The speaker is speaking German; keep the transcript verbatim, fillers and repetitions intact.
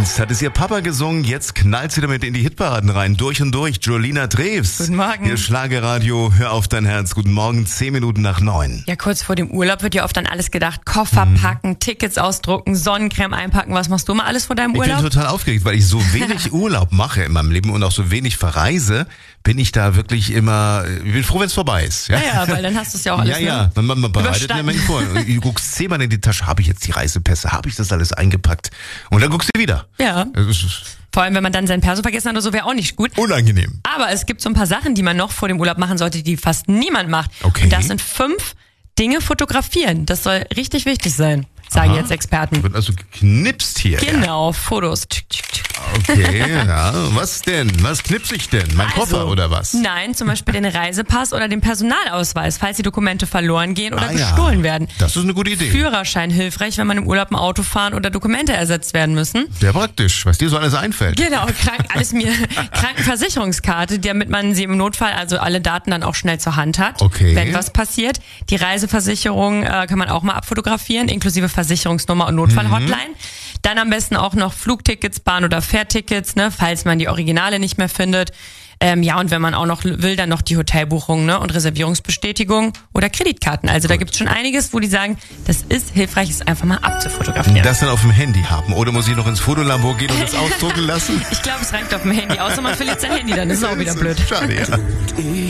Einst hat es ihr Papa gesungen, jetzt knallt sie damit in die Hitparaden rein. Durch und durch, Jolina Drews. Guten Morgen. Ihr Schlagerradio, hör auf dein Herz. Guten Morgen, zehn Minuten nach neun. Ja, kurz vor dem Urlaub wird ja oft an alles gedacht. Koffer Mhm. packen, Tickets ausdrucken, Sonnencreme einpacken. Was machst du mal alles vor deinem Ich Urlaub? bin total aufgeregt, weil ich so wenig Urlaub mache in meinem Leben und auch so wenig verreise, bin ich da wirklich immer, ich bin froh, wenn es vorbei ist. Ja, ja, ja, weil dann hast du es ja auch alles. Ja, ja, Ne? man, man, man bereitet Überstanden. eine Menge vor. Du guckst zehnmal in die Tasche, habe ich jetzt die Reisepässe, habe ich das alles eingepackt? Und dann guckst du wieder. Ja. Das ist Vor allem, wenn man dann sein Perso vergessen hat oder so, wäre auch nicht gut. unangenehm. Aber es gibt so ein paar Sachen, die man noch vor dem Urlaub machen sollte, die fast niemand macht. Okay. Und das sind fünf Dinge fotografieren. Das soll richtig wichtig sein, sagen Aha. jetzt Experten. Wird also geknipst hier. Genau, Fotos. Tschuk, tschuk, tschuk. Okay, ja. Was denn? Was knipse ich denn? Mein Also, Koffer oder was? Nein, zum Beispiel den Reisepass oder den Personalausweis, falls die Dokumente verloren gehen oder Ah, ja. gestohlen werden. Das ist eine gute Idee. Führerschein hilfreich, wenn man im Urlaub ein Auto fahren oder Dokumente ersetzt werden müssen. Sehr praktisch, was dir so alles einfällt. Genau, krank, alles mir Krankenversicherungskarte, damit man sie im Notfall, also alle Daten dann auch schnell zur Hand hat, Okay. wenn was passiert. Die Reiseversicherung äh, kann man auch mal abfotografieren, inklusive Versicherungsnummer und Notfallhotline. Dann am besten auch noch Flugtickets, Bahn- oder Fährtickets, ne, falls man die Originale nicht mehr findet. Ähm, ja, und wenn man auch noch will, dann noch die Hotelbuchung, ne, und Reservierungsbestätigung oder Kreditkarten. Also da gibt's schon einiges, wo die sagen, das ist hilfreich, es einfach mal abzufotografieren. Das dann auf dem Handy haben. Oder muss ich noch ins Fotolabor gehen und es ausdrucken lassen? Ich glaube, es reicht auf dem Handy, außer man verliert sein Handy, dann ist es auch wieder blöd. Schade, ja.